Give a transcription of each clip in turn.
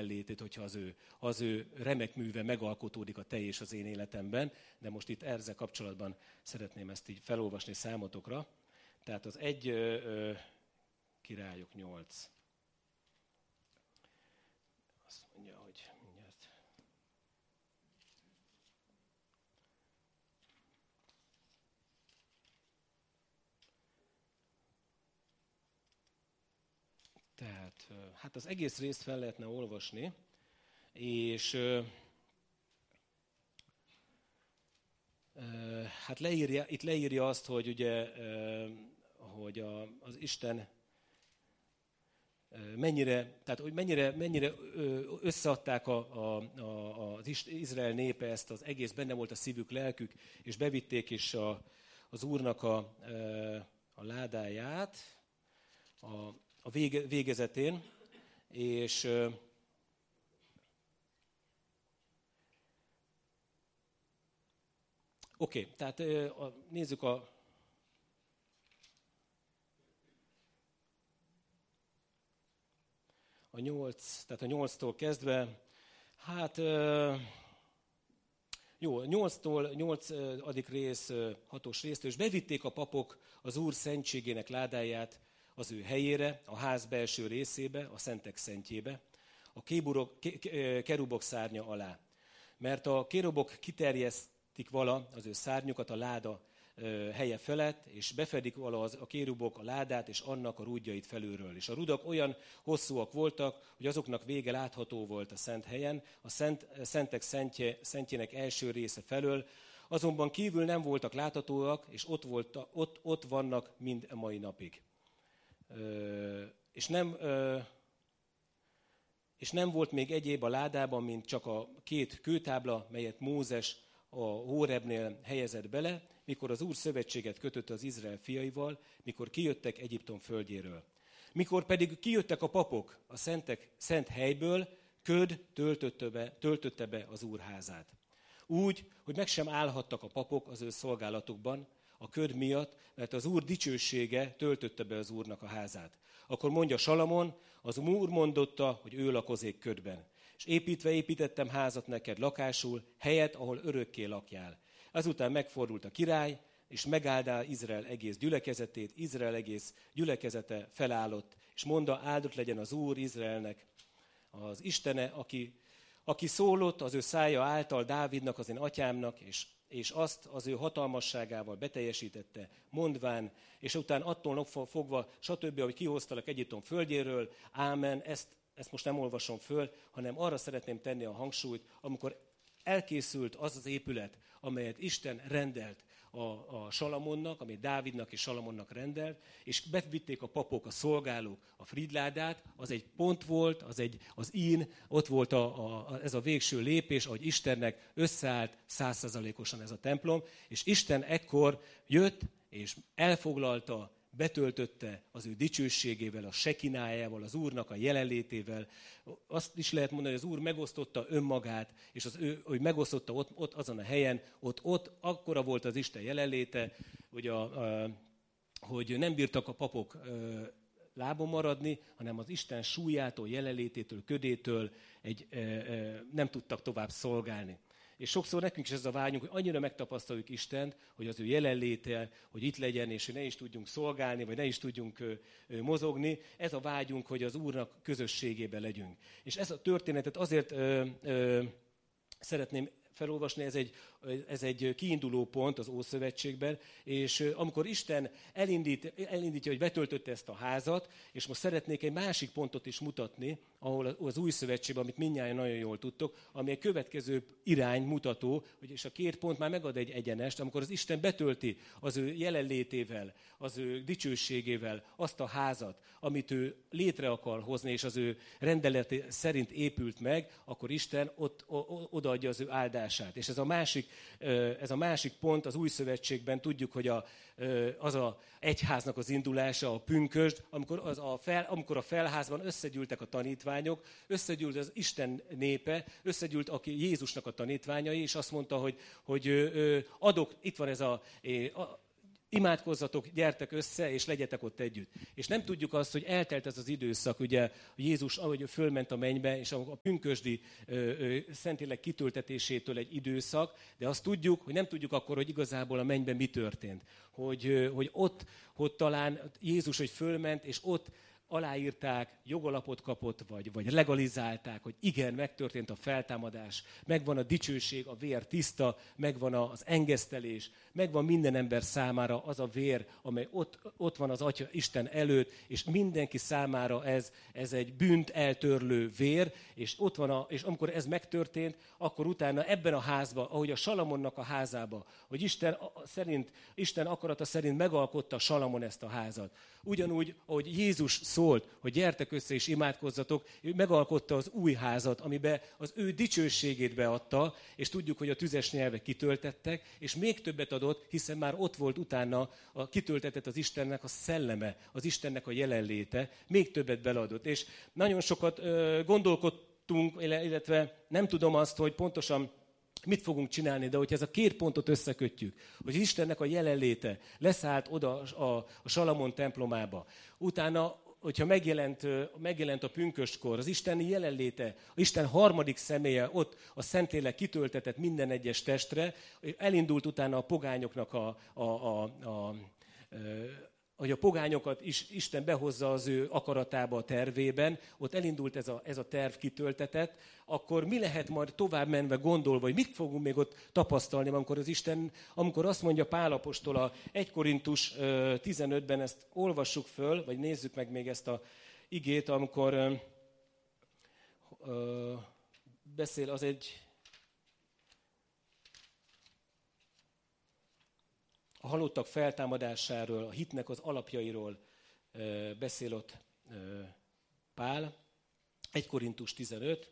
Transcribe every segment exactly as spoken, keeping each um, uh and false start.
jelenlétét, hogyha az ő, az ő remek műve megalkotódik a te és az én életemben. De most itt ezzel kapcsolatban szeretném ezt így felolvasni számotokra. Tehát az egy ö, ö, Királyok nyolc. Azt mondja, hogy mindjárt. Tehát, hát az egész részt fel lehetne olvasni, és hát leírja, itt leírja azt, hogy ugye, hogy a, az Isten mennyire, tehát hogy mennyire, mennyire összeadták a, a, a, az Izrael népe ezt, az egész benne volt a szívük, lelkük, és bevitték is a, az Úrnak a, a ládáját a, a vége, végezetén, és oké, okay, tehát nézzük a a nyolc, tehát a nyolctól kezdve, hát jó, nyolctól, nyolcadik rész, hatos résztől, és bevitték a papok az Úr szentségének ládáját az ő helyére, a ház belső részébe, a szentek szentjébe, a kéburok, kerubok szárnya alá. Mert a kérubok kiterjesztik vala az ő szárnyukat a láda helye felett, és befedik vala az, a kérubok a ládát, és annak a rúdjait felülről. És a rudak olyan hosszúak voltak, hogy azoknak vége látható volt a szent helyen, a szent, szentek szentje, szentjének első része felől, azonban kívül nem voltak láthatóak, és ott, volt, ott, ott vannak mind a mai napig. Ö, és nem... Ö, és nem volt még egyéb a ládában, mint csak a két kőtábla, melyet Mózes a Hórebnél helyezett bele, mikor az Úr szövetséget kötötte az Izrael fiaival, mikor kijöttek Egyiptom földjéről. Mikor pedig kijöttek a papok a szentek, szent helyből, köd töltötte be, töltötte be az Úr házát. Úgy, hogy meg sem állhattak a papok az ő szolgálatukban, a köd miatt, mert az Úr dicsősége töltötte be az Úrnak a házát. Akkor mondja Salamon, az Úr mondotta, hogy ő lakozék ködben. És építve építettem házat neked lakásul, helyet, ahol örökké lakjál. Azután megfordult a király, és megáldá Izrael egész gyülekezetét, Izrael egész gyülekezete felállott, és mondta, áldott legyen az Úr Izraelnek, az Istene, aki, aki szólott az ő szája által Dávidnak, az én atyámnak, és és azt az ő hatalmasságával beteljesítette, mondván, és utána attól fogva, stb., hogy kihoztalak Egyiptom földjéről, ámen, ezt, ezt most nem olvasom föl, hanem arra szeretném tenni a hangsúlyt, amikor elkészült az az épület, amelyet Isten rendelt a, a Salamonnak, amit Dávidnak és Salamonnak rendelt, és bevitték a papok, a szolgálók a fridládát, az egy pont volt, az egy, az ín, ott volt a, a, ez a végső lépés, ahogy Istennek összeállt százszázalékosan ez a templom, és Isten ekkor jött, és elfoglalta, betöltötte az ő dicsőségével, a sekinájával, az Úrnak a jelenlétével. Azt is lehet mondani, hogy az Úr megosztotta önmagát, és az ő, hogy megosztotta ott, ott azon a helyen, ott, ott akkora volt az Isten jelenléte, hogy, a, a, hogy nem bírtak a papok lábon maradni, hanem az Isten súlyától, jelenlététől, ködétől egy, e, e, nem tudtak tovább szolgálni. És sokszor nekünk is ez a vágyunk, hogy annyira megtapasztaljuk Istent, hogy az ő jelenléte, hogy itt legyen, és hogy ne is tudjunk szolgálni, vagy ne is tudjunk ö, ö, mozogni. Ez a vágyunk, hogy az Úrnak közösségében legyünk. És ezt a történetet azért ö, ö, szeretném felolvasni, ez egy, ez egy kiinduló pont az Ószövetségben, és amikor Isten elindít, elindítja, hogy betöltötte ezt a házat, és most szeretnék egy másik pontot is mutatni, ahol az Új Szövetségben, amit mindnyájan nagyon jól tudtok, ami egy következő iránymutató, hogy és a két pont már megad egy egyenest, amikor az Isten betölti az ő jelenlétével, az ő dicsőségével azt a házat, amit ő létre akar hozni, és az ő rendelete szerint épült meg, akkor Isten ott odaadja az ő áldását. És ez a másik, ez a másik pont az Új Szövetségben tudjuk, hogy a, az a egyháznak az indulása, a pünkösd, amikor, az a fel, amikor a felházban összegyűltek a tanítványok, összegyűlt az Isten népe, összegyűlt aki Jézusnak a tanítványai, és azt mondta, hogy, hogy adok, itt van ez a, a imádkozzatok, gyertek össze, és legyetek ott együtt. És nem tudjuk azt, hogy eltelt ez az időszak, ugye Jézus, ahogy fölment a mennybe, és a pünkösdi ö, ö, Szentlélek kitöltetésétől egy időszak, de azt tudjuk, hogy nem tudjuk akkor, hogy igazából a mennyben mi történt. Hogy, ö, hogy ott, hogy talán Jézus, hogy fölment, és ott aláírták, jogalapot kapott, vagy, vagy legalizálták, hogy igen, megtörtént a feltámadás, megvan a dicsőség, a vér tiszta, megvan az engesztelés, megvan minden ember számára az a vér, amely ott, ott van az Atya Isten előtt, és mindenki számára ez, ez egy bűnt eltörlő vér, és ott van, a, és amikor ez megtörtént, akkor utána ebben a házban, ahogy a Salamonnak a házába, hogy Isten szerint, Isten akarata szerint megalkotta Salamon ezt a házat. Ugyanúgy, ahogy Jézus szólt, hogy gyertek össze és imádkozzatok, ő megalkotta az új házat, amiben az ő dicsőségét beadta, és tudjuk, hogy a tüzes nyelvek kitöltettek, és még többet adott, hiszen már ott volt utána a kitöltetett az Istennek a szelleme, az Istennek a jelenléte, még többet beleadott. És nagyon sokat ö, gondolkodtunk, illetve nem tudom azt, hogy pontosan mit fogunk csinálni, de hogyha ez a két pontot összekötjük, hogy Istennek a jelenléte leszállt oda a, a Salamon templomába, utána, hogyha megjelent, megjelent a pünköstkor, az Isteni jelenléte, a Isten harmadik személye ott a Szentlélek kitöltetett minden egyes testre, elindult utána a pogányoknak a, a, a, a, a hogy a pogányokat is Isten behozza az ő akaratába, a tervében, ott elindult ez a, ez a terv kitöltetett, akkor mi lehet majd tovább menve gondolva, hogy mit fogunk még ott tapasztalni, amikor az Isten, amikor azt mondja Pál apostol a egy Korintus tizenötben, ezt olvassuk föl, vagy nézzük meg még ezt a igét, amikor ö, ö, beszél, az egy a halottak feltámadásáról, a hitnek az alapjairól ö, beszél ott ö, Pál, egy Korintus tizenöt,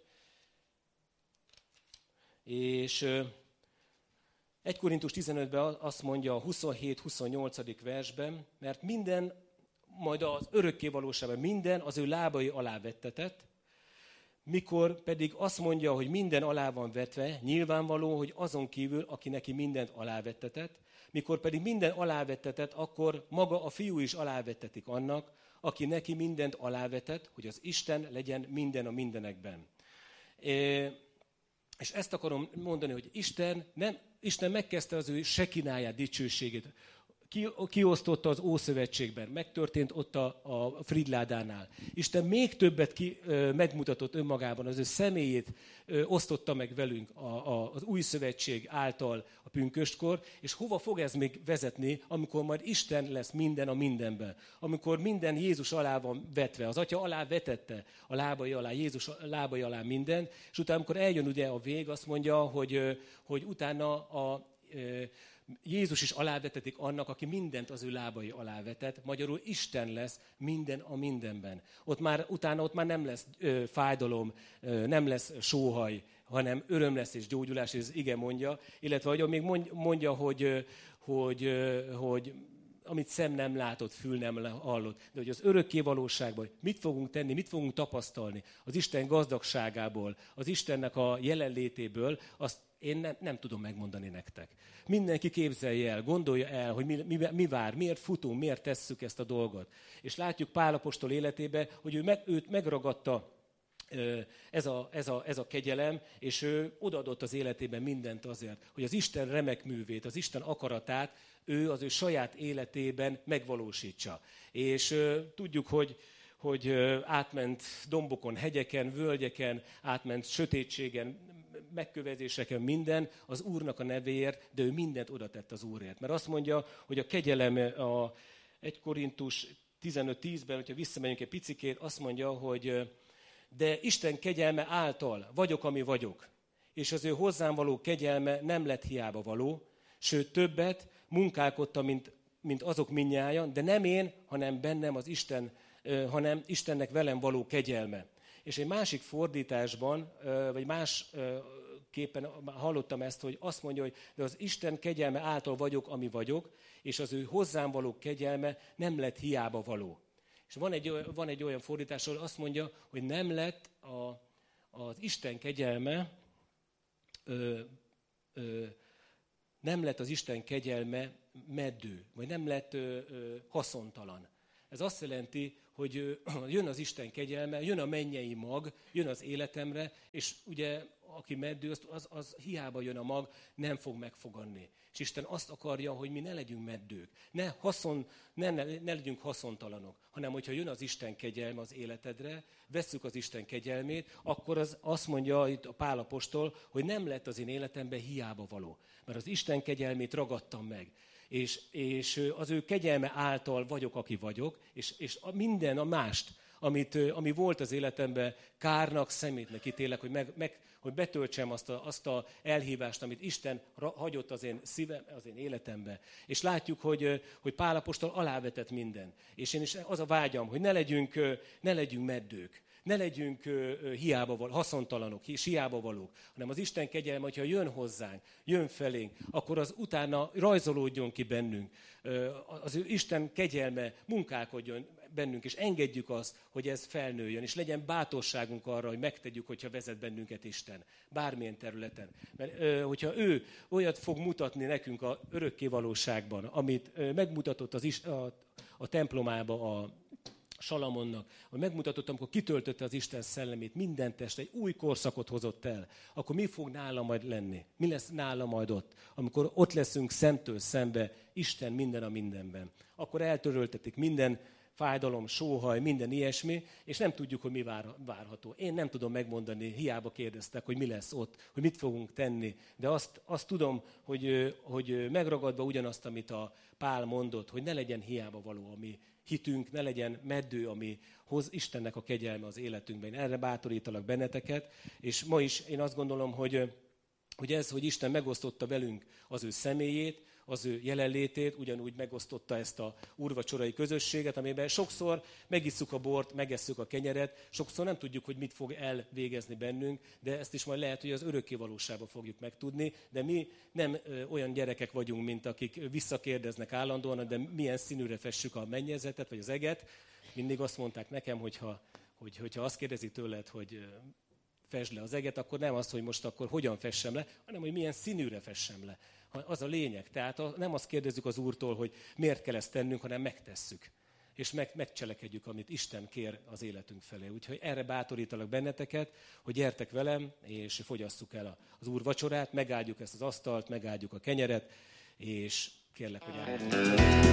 és ö, egy Korintus tizenötben azt mondja a huszonhét-huszonnyolcadik versben, mert minden, majd az örökké valóságban minden az ő lábai alá vettetett, mikor pedig azt mondja, hogy minden alá van vetve, nyilvánvaló, hogy azon kívül, aki neki mindent alávettetett, mikor pedig minden alávettetett, akkor maga a fiú is alávettetik annak, aki neki mindent alávetett, hogy az Isten legyen minden a mindenekben. És ezt akarom mondani, hogy Isten, nem, Isten megkezdte az ő sekináját, dicsőségét, Ki, kiosztotta az Ószövetségben, megtörtént ott a, a Fridládánál. Isten még többet ki, ö, megmutatott önmagában, az ő személyét ö, osztotta meg velünk a, a, az Új Szövetség által a pünköstkor, és hova fog ez még vezetni, amikor majd Isten lesz minden a mindenben. Amikor minden Jézus alá van vetve, az Atya alá vetette a lábai alá, Jézus lábai alá minden, és utána, amikor eljön ugye a vég, azt mondja, hogy, hogy utána a... Jézus is alávetetik annak, aki mindent az ő lábai alá vetett. Magyarul Isten lesz minden a mindenben. Ott már, utána ott már nem lesz ö, fájdalom, ö, nem lesz sóhaj, hanem öröm lesz és gyógyulás, ez ige mondja. Illetve, hogy még mondja, hogy, hogy, hogy amit szem nem látott, fül nem hallott. De hogy az örökké valóságban mit fogunk tenni, mit fogunk tapasztalni az Isten gazdagságából, az Istennek a jelenlétéből, azt én nem, nem tudom megmondani nektek. Mindenki képzelje el, gondolja el, hogy mi, mi, mi vár, miért futunk, miért tesszük ezt a dolgot. És látjuk Pál apostol életébe, hogy ő meg, őt megragadta ez a, ez, a, ez a kegyelem, és ő odaadott az életében mindent azért, hogy az Isten remek művét, az Isten akaratát ő az ő saját életében megvalósítsa. És uh, tudjuk, hogy hogy átment dombokon, hegyeken, völgyeken, átment sötétségen, megkövezéseken, minden az Úrnak a nevéért, de ő mindent oda tett az Úrért. Mert azt mondja, hogy a kegyelem a egy Korintus tizenöt tízben, hogyha visszamegyünk egy picikét, azt mondja, hogy de Isten kegyelme által vagyok, ami vagyok, és az ő hozzám való kegyelme nem lett hiába való, sőt többet munkálkodtam, mint, mint azok mindnyájan, de nem én, hanem bennem az Isten, hanem Istennek velem való kegyelme. És egy másik fordításban, vagy másképpen hallottam ezt, hogy azt mondja, hogy de az Isten kegyelme által vagyok, ami vagyok, és az ő hozzám való kegyelme nem lett hiába való. És van egy, van egy olyan fordítás, ahol azt mondja, hogy nem lett a, az Isten kegyelme, ö, ö, nem lett az Isten kegyelme meddő, vagy nem lett ö, ö, haszontalan. Ez azt jelenti, hogy ö, jön az Isten kegyelme, jön a mennyei mag, jön az életemre, és ugye aki meddő, az, az, az hiába jön a mag, nem fog megfogadni. És Isten azt akarja, hogy mi ne legyünk meddők, ne, haszon, ne, ne, ne legyünk haszontalanok, hanem hogyha jön az Isten kegyelme az életedre, vesszük az Isten kegyelmét, akkor az azt mondja itt a Pál apostol, hogy nem lett az én életemben hiába való. Mert az Isten kegyelmét ragadtam meg. És, és az ő kegyelme által vagyok, aki vagyok, és, és a minden a mást, amit, ami volt az életemben, kárnak, szemétnek ítélek, hogy, meg, meg, hogy betöltsem azt a, azt a elhívást, amit Isten hagyott az én szívem, az én életembe. És látjuk, hogy, hogy Pál apostol alávetett minden. És én is az a vágyam, hogy ne legyünk, ne legyünk meddők. Ne legyünk hiába valók, haszontalanok, hiába valók, hanem az Isten kegyelme, hogyha jön hozzánk, jön felénk, akkor az utána rajzolódjon ki bennünk. Az ő Isten kegyelme munkálkodjon bennünk, és engedjük azt, hogy ez felnőjön, és legyen bátorságunk arra, hogy megtegyük, hogyha vezet bennünket Isten, bármilyen területen. Mert hogyha ő olyat fog mutatni nekünk az örökké valóságban, amit megmutatott az is, a, a templomába a Salamonnak, hogy megmutatott, amikor kitöltötte az Isten szellemét, minden testre, egy új korszakot hozott el, akkor mi fog nála majd lenni? Mi lesz nála majd ott? Amikor ott leszünk szemtől szembe, Isten minden a mindenben. Akkor eltöröltetik minden fájdalom, sóhaj, minden ilyesmi, és nem tudjuk, hogy mi várható. Én nem tudom megmondani, hiába kérdeztek, hogy mi lesz ott, hogy mit fogunk tenni, de azt, azt tudom, hogy, hogy megragadva ugyanazt, amit a Pál mondott, hogy ne legyen hiába való a mi hitünk, ne legyen meddő, ami hoz Istennek a kegyelme az életünkben. Én erre bátorítalak benneteket, és ma is én azt gondolom, hogy, hogy ez, hogy Isten megosztotta velünk az ő személyét, az ő jelenlétét, ugyanúgy megosztotta ezt a úrvacsorai közösséget, amiben sokszor megisszuk a bort, megesszük a kenyeret, sokszor nem tudjuk, hogy mit fog elvégezni bennünk, de ezt is majd lehet, hogy az örökké valóságban fogjuk megtudni, de mi nem ö, olyan gyerekek vagyunk, mint akik visszakérdeznek állandóan, de milyen színűre fessük a mennyezetet, vagy az eget. Mindig azt mondták nekem, hogyha, hogy, hogyha azt kérdezik tőled, hogy fessd le az eget, akkor nem az, hogy most akkor hogyan fessem le, hanem hogy milyen színűre fessem le. Az a lényeg. Tehát nem azt kérdezzük az Úrtól, hogy miért kell ezt tennünk, hanem megtesszük. És meg, megcselekedjük, amit Isten kér az életünk felé. Úgyhogy erre bátorítalak benneteket, hogy gyertek velem, és fogyasszuk el az Úr vacsorát, megáldjuk ezt az asztalt, megáldjuk a kenyeret, és kérlek, hogy állj.